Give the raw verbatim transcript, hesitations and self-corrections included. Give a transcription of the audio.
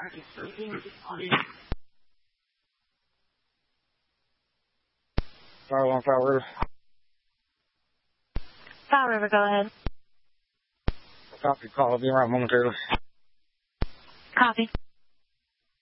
Fire one, Fire River. Fire River, go ahead. Copy, call. I'll be around momentarily. Copy.